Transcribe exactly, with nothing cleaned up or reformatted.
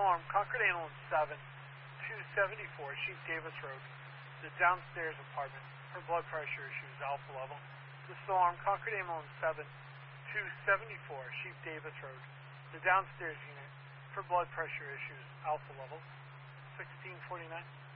storm, Concord Ambulance seven, two seventy-four, Chief Davis Road, the downstairs apartment for blood pressure issues, alpha level. The storm, Concord Ambulance seven, two seventy-four, Chief Davis Road, the downstairs unit for blood pressure issues, alpha level, sixteen forty-nine.